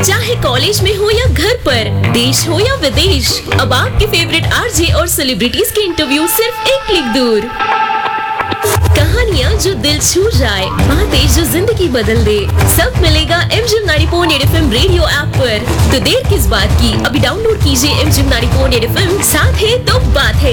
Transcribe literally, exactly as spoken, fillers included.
चाहे कॉलेज में हो या घर पर, देश हो या विदेश, अब आपके फेवरेट आरजे और सेलिब्रिटीज के इंटरव्यू सिर्फ एक क्लिक दूर। कहानियाँ जो दिल छू जाए, बातें जो जिंदगी बदल दे, सब मिलेगा एमजिम ninety point at F M radio app पर। तो देर किस बात की, अभी डाउनलोड कीजिए एमजिम ninety point at F M. साथ है तो बात है।